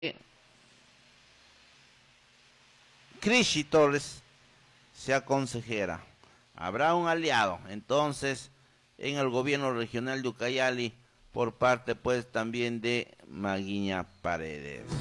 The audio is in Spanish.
Cristi Torres sea consejera. Habrá un aliado, entonces, en el gobierno regional de Ucayali por parte, pues, también de Maguiña Paredes.